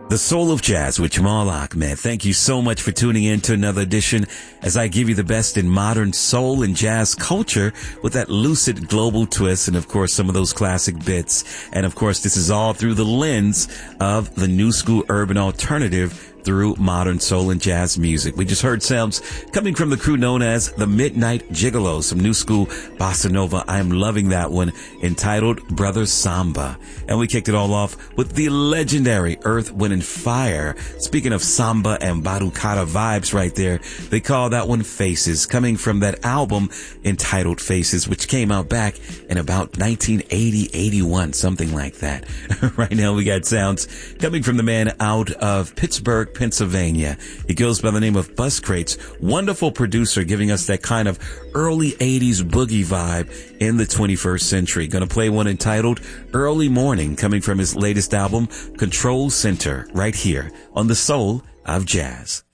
The Soul of Jazz with Jamal Ahmed. Thank you so much for tuning in to another edition as I give you the best in modern soul and jazz culture with that lucid global twist and, of course, some of those classic bits. And, of course, this is all through the lens of the new school urban alternative through modern soul and jazz music. We just heard sounds coming from the crew known as the Midnight Gigolos, some new school bossa nova. I am loving that one, entitled Brother Samba. And we kicked it all off with the legendary Earth, Wind and Fire. Speaking of samba and batucada vibes right there, they call that one Faces, coming from that album entitled Faces, which came out back in about 1980, 81, something like that. Right now we got sounds coming from the man out of Pittsburgh, Pennsylvania. He goes by the name of Bus Crates. Wonderful producer, giving us that kind of early 80s boogie vibe in the 21st century. Gonna play one entitled Early Morning, coming from his latest album, Control Center, right here on The Soul of Jazz.